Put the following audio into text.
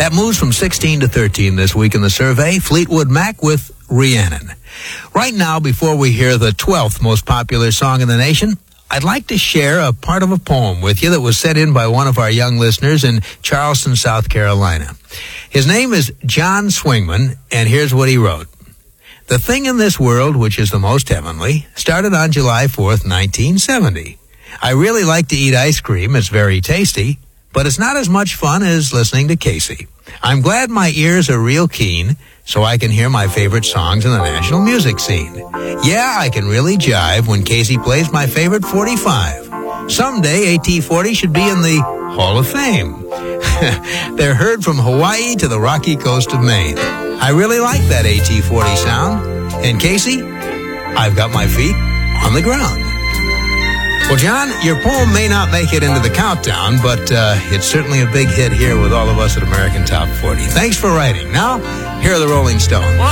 That moves from 16 to 13 this week in the survey. Fleetwood Mac with Rhiannon. Right now, before we hear the 12th most popular song in the nation, I'd like to share a part of a poem with you that was sent in by one of our young listeners in Charleston, South Carolina. His name is John Swingman, and here's what he wrote. The thing in this world which is the most heavenly started on July 4th, 1970. I really like to eat ice cream. It's very tasty, but it's not as much fun as listening to Casey. I'm glad my ears are real keen so I can hear my favorite songs in the national music scene. Yeah, I can really jive when Casey plays my favorite 45. Someday, AT-40 should be in the Hall of Fame. They're heard from Hawaii to the rocky coast of Maine. I really like that AT-40 sound. And Casey, I've got my feet on the ground. Well, John, your poem may not make it into the countdown, but it's certainly a big hit here with all of us at American Top 40. Thanks for writing. Now, here are the Rolling Stones.